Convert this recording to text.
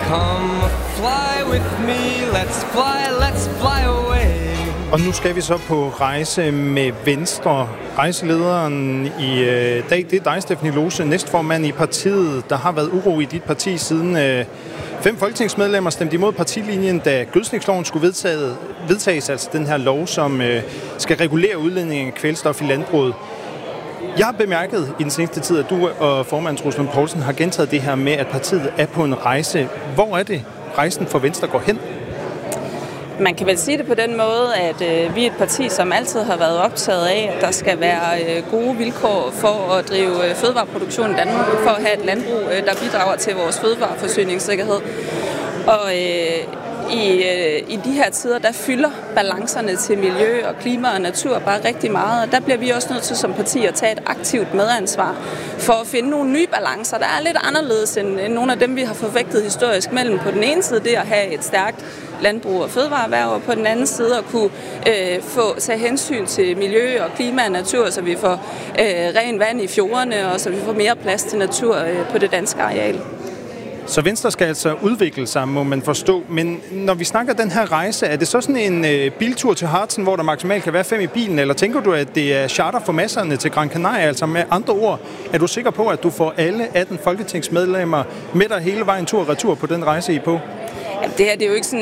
Come fly with me, let's fly away. Og nu skal vi så på rejse med Venstre. Rejselederen i dag, det er dig, Stephanie Lose, næstformand i partiet. Der har været uro i dit parti siden 5 folketingsmedlemmer stemte imod partilinjen, da gødskningsloven skulle vedtages, altså den her lov, som skal regulere udledningen af kvælstof i landbruget. Jeg har bemærket i den seneste tid, at du og formand Troels Lund Poulsen har gentaget det her med, at partiet er på en rejse. Hvor er det, rejsen for Venstre går hen? Man kan vel sige det på den måde, at vi er et parti, som altid har været optaget af, at der skal være gode vilkår for at drive fødevareproduktion i Danmark, for at have et landbrug, der bidrager til vores fødevareforsyningssikkerhed. Og i de her tider, der fylder balancerne til miljø og klima og natur bare rigtig meget, og der bliver vi også nødt til som parti at tage et aktivt medansvar for at finde nogle nye balancer, der er lidt anderledes end nogle af dem, vi har forfægtet historisk mellem på den ene side det at have et stærkt landbrug og fødevareerhverv, og på den anden side at kunne tage hensyn til miljø og klima og natur, så vi får ren vand i fjordene, og så vi får mere plads til natur på det danske areal. Så Venstre skal altså udvikle sig, må man forstå. Men når vi snakker den her rejse, er det så sådan en biltur til Harzen, hvor der maksimalt kan være 5 i bilen? Eller tænker du, at det er charter for masserne til Gran Canaria? Altså med andre ord, er du sikker på, at du får alle 18 folketingsmedlemmer med dig hele vejen tur og retur på den rejse, I er på? Ja, det her det er jo ikke sådan